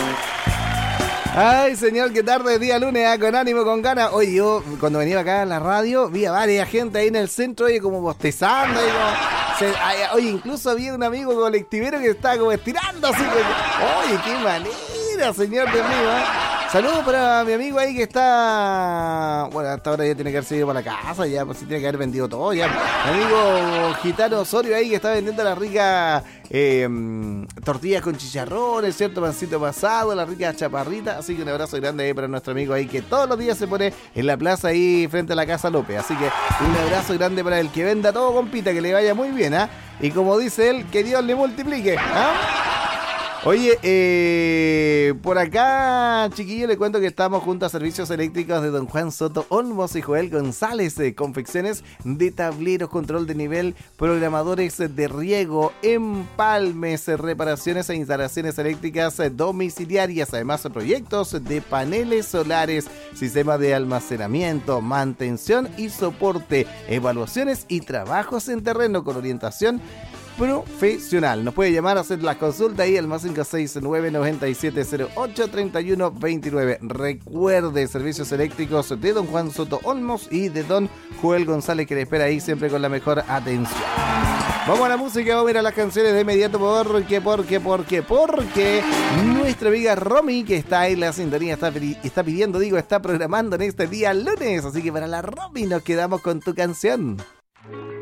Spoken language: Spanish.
Ay, señor, qué tarde, día lunes, con ánimo, con ganas. Oye, yo cuando venía acá a la radio, vi a varias gente ahí en el centro, oye, como bostezando, oye, incluso había un amigo colectivero que estaba como estirando así. Oye, qué manera, señor Dios mío, ¿eh? Saludos para mi amigo ahí que está... Bueno, hasta ahora ya tiene que haberse ido para la casa, ya pues sí tiene que haber vendido todo ya. Mi amigo Gitano Osorio ahí que está vendiendo la rica tortillas con chicharrones, ¿cierto? Pancito pasado, la rica chaparrita. Así que un abrazo grande ahí para nuestro amigo ahí que todos los días se pone en la plaza ahí frente a la Casa López. Así que un abrazo grande para el que venda todo, compita, que le vaya muy bien, ¿ah? Y como dice él, que Dios le multiplique, ¿ah? Oye, por acá, chiquillo, le cuento que estamos junto a Servicios Eléctricos de Don Juan Soto Olmos y Joel González, confecciones de tableros, control de nivel, programadores de riego, empalmes, reparaciones e instalaciones eléctricas domiciliarias, además proyectos de paneles solares, sistemas de almacenamiento, mantención y soporte, evaluaciones y trabajos en terreno con orientación profesional. Nos puede llamar a hacer las consultas ahí al más 569-9708-3129. Recuerde, servicios eléctricos de Don Juan Soto Olmos y de Don Joel González, que le espera ahí siempre con la mejor atención. Vamos a la música, vamos a ir a las canciones de inmediato porque nuestra amiga Romy, que está ahí en la sintonía, está pidiendo, está programando en este día lunes. Así que para la Romy nos quedamos con tu canción.